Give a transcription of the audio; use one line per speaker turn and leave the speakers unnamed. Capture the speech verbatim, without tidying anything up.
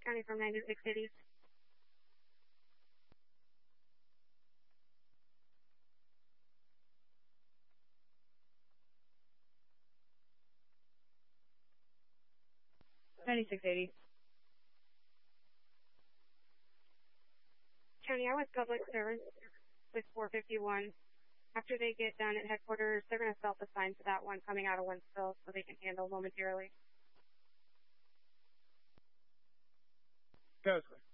County from ninety-six eighty.
ninety-six eighty.
County, I was public service with four fifty-one. After they get done at headquarters, they're going to self-assign to that one coming out of Wentzville so they can handle momentarily.
Go.